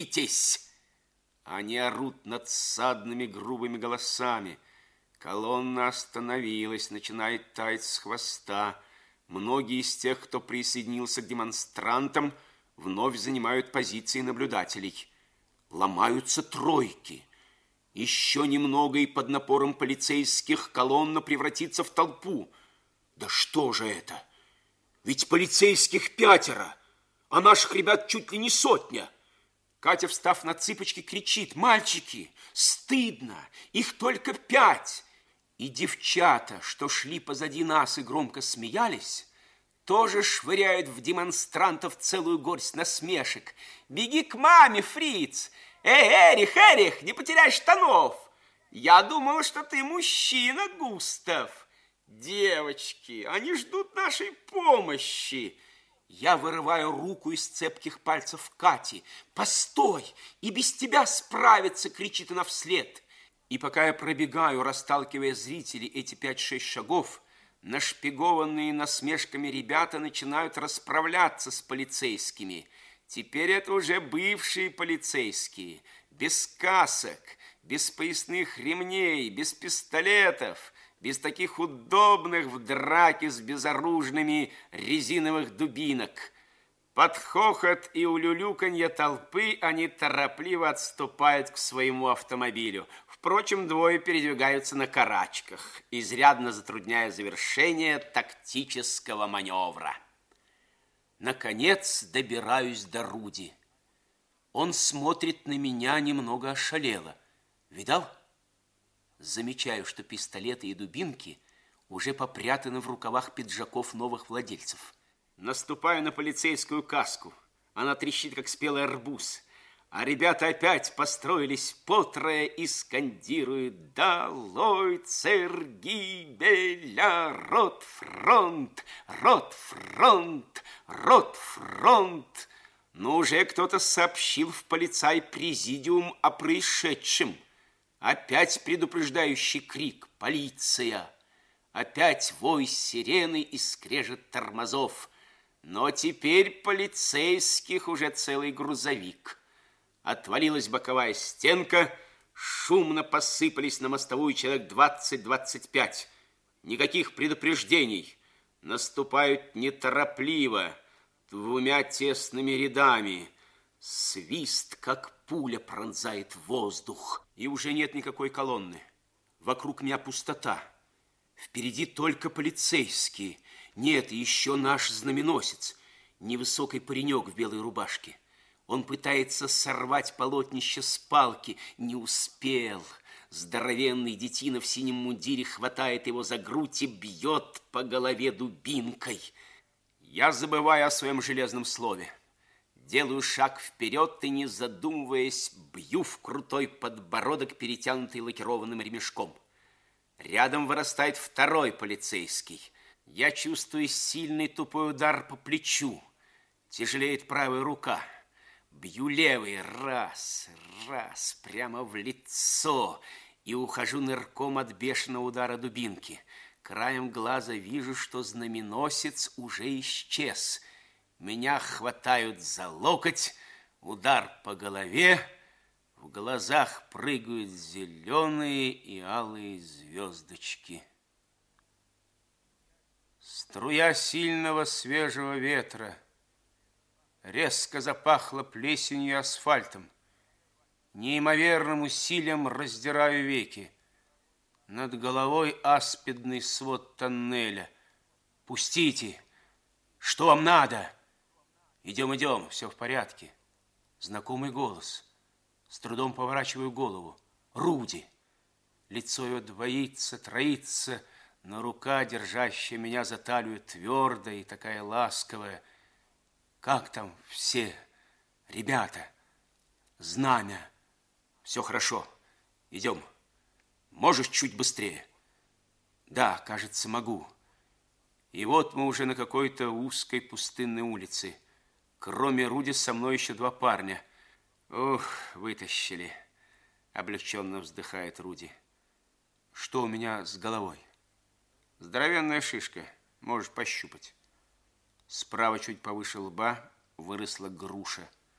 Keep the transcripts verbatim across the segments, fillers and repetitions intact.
Остановитесь! Они орут надсадными грубыми голосами. Колонна остановилась, начинает таять с хвоста. Многие из тех, кто присоединился к демонстрантам, вновь занимают позиции наблюдателей. Ломаются тройки. Еще немного, и под напором полицейских колонна превратится в толпу. Да что же это? Ведь полицейских пятеро, а наших ребят чуть ли не сотня. Катя, встав на цыпочки, кричит: мальчики, стыдно, их только пять. И девчата, что шли позади нас и громко смеялись, тоже швыряют в демонстрантов целую горсть насмешек. Беги к маме, фриц! Эй, Эрих, Эрих, не потеряй штанов! Я думала, что ты мужчина, Густав. Девочки, они ждут нашей помощи. Я вырываю руку из цепких пальцев Кати. «Постой! И без тебя справится!» — кричит она вслед. И пока я пробегаю, расталкивая зрителей эти пять-шесть шагов, нашпигованные насмешками ребята начинают расправляться с полицейскими. Теперь это уже бывшие полицейские, без касок, без поясных ремней, без пистолетов, без таких удобных в драке с безоружными резиновых дубинок. Под хохот и улюлюканье толпы они торопливо отступают к своему автомобилю. Впрочем, двое передвигаются на карачках, изрядно затрудняя завершение тактического маневра. Наконец добираюсь до Руди. Он смотрит на меня немного ошалело. Видал? Замечаю, что пистолеты и дубинки уже попрятаны в рукавах пиджаков новых владельцев. Наступаю на полицейскую каску. Она трещит, как спелый арбуз. А ребята опять построились потрое и скандируют: «Долой цергибеля! Ротфронт! Ротфронт! Ротфронт!» Но уже кто-то сообщил в полицай-президиум о происшедшем. Опять предупреждающий крик: «Полиция!» Опять вой сирены и скрежет тормозов. Но теперь полицейских уже целый грузовик. Отвалилась боковая стенка, шумно посыпались на мостовую человек двадцать-двадцать пять. Никаких предупреждений. Наступают неторопливо, двумя тесными рядами. Свист, как пуля, пронзает воздух. И уже нет никакой колонны. Вокруг меня пустота. Впереди только полицейские. Нет, еще наш знаменосец. Невысокий паренек в белой рубашке. Он пытается сорвать полотнище с палки. Не успел. Здоровенный детина в синем мундире хватает его за грудь и бьет по голове дубинкой. Я забываю о своем железном слове. Делаю шаг вперед и, не задумываясь, бью в крутой подбородок, перетянутый лакированным ремешком. Рядом вырастает второй полицейский. Я чувствую сильный тупой удар по плечу. Тяжелеет правая рука. Бью левый раз, раз, прямо в лицо. И ухожу нырком от бешеного удара дубинки. Краем глаза вижу, что знаменосец уже исчез. Меня хватают за локоть, удар по голове. В глазах прыгают зеленые и алые звездочки. Струя сильного свежего ветра. Резко запахло плесенью и асфальтом. Неимоверным усилием раздираю веки. Над головой аспидный свод тоннеля. «Пустите! Что вам надо?» «Идем, идем, все в порядке». Знакомый голос. С трудом поворачиваю голову. Руди. Лицо его двоится, троится, но рука, держащая меня за талию, твердая и такая ласковая. «Как там все ребята? Знамя?» «Все хорошо. Идем. Можешь чуть быстрее?» «Да, кажется, могу». И вот мы уже на какой-то узкой пустынной улице. Кроме Руди со мной еще два парня. «Ух, вытащили!» Облегченно вздыхает Руди. «Что у меня с головой?» «Здоровенная шишка. Можешь пощупать». Справа, чуть повыше лба, выросла груша.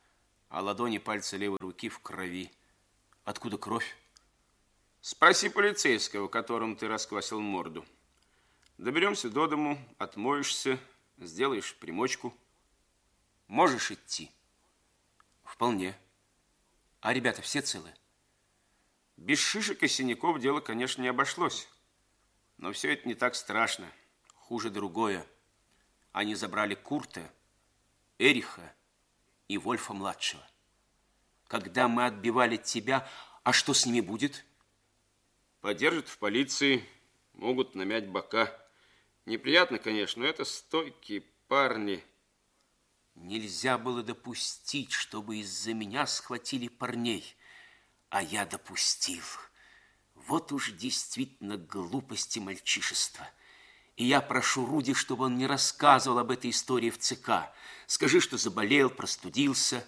а ладони пальца левой руки в крови. Откуда кровь? Спроси полицейского, которому ты расквасил морду. Доберемся до дому, отмоешься, сделаешь примочку. Можешь идти? Вполне. А ребята все целы? Без шишек и синяков дело, конечно, не обошлось. Но все это не так страшно. Хуже другое. Они забрали Курта, Эриха и Вольфа-младшего. Когда мы отбивали тебя, а что с ними будет? Подержат в полиции, могут намять бока. Неприятно, конечно, но это стойкие парни. Нельзя было допустить, чтобы из-за меня схватили парней. А я допустил. Вот уж действительно глупость и мальчишество. И я прошу Руди, чтобы он не рассказывал об этой истории в ЦК. Скажи, что заболел, простудился.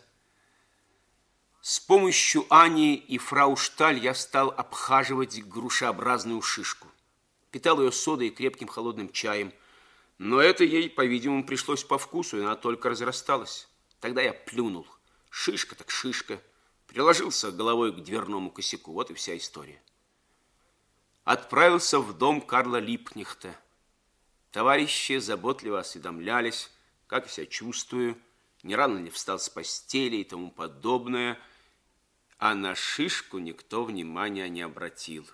С помощью Ани и фрау Шталь я стал обхаживать грушеобразную шишку. Питал ее содой и крепким холодным чаем. Но это ей, по-видимому, пришлось по вкусу, и она только разрасталась. Тогда я плюнул. Шишка так шишка. Приложился головой к дверному косяку. Вот и вся история. Отправился в дом Карла Липкнехта. Товарищи заботливо осведомлялись, как я себя чувствую, не рано ли встал с постели и тому подобное, а на шишку никто внимания не обратил.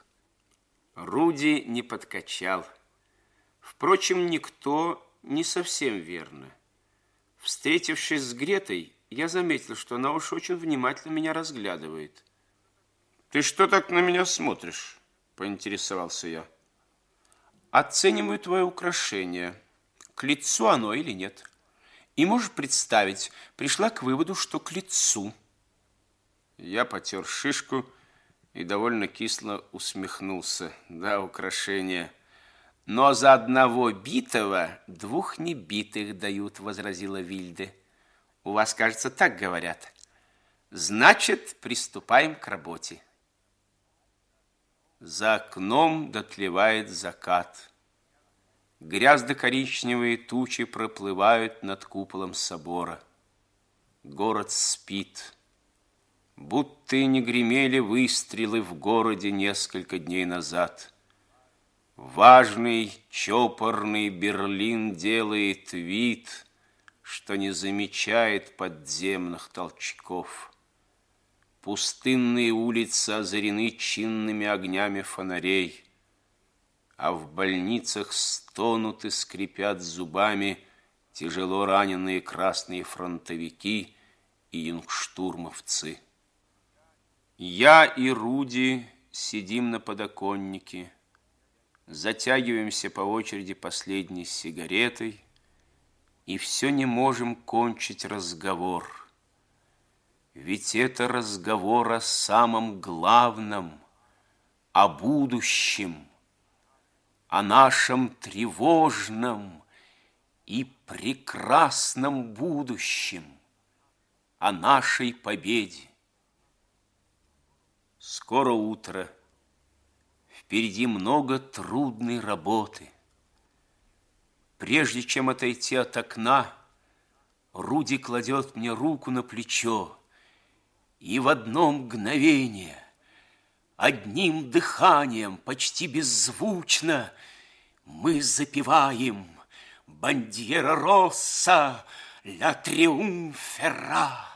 Руди не подкачал. Впрочем, никто не совсем верно. Встретившись с Гретой, я заметил, что она уж очень внимательно меня разглядывает. «Ты что так на меня смотришь?» – поинтересовался я. «Оцениваю твое украшение. К лицу оно или нет? И можешь представить, пришла к выводу, что к лицу». Я потер шишку и довольно кисло усмехнулся. Да, украшение. «Но за одного битого двух небитых дают», – возразила Вильде. «У вас, кажется, так говорят. Значит, приступаем к работе». За окном дотлевает закат. Грязно-коричневые тучи проплывают над куполом собора. Город спит. Будто и не гремели выстрелы в городе несколько дней назад. Важный, чопорный Берлин делает вид, что не замечает подземных толчков. Пустынные улицы озарены чинными огнями фонарей, а в больницах стонут и скрипят зубами тяжело раненые красные фронтовики и юнгштурмовцы. Я и Руди сидим на подоконнике, затягиваемся по очереди последней сигаретой и все не можем кончить разговор. Ведь это разговор о самом главном, о будущем, о нашем тревожном и прекрасном будущем, о нашей победе. Скоро утро, впереди много трудной работы. Прежде чем отойти от окна, Руди кладет мне руку на плечо, и в одно мгновение, одним дыханием, почти беззвучно, мы запеваем «Бандьера Росса, ля триумфера».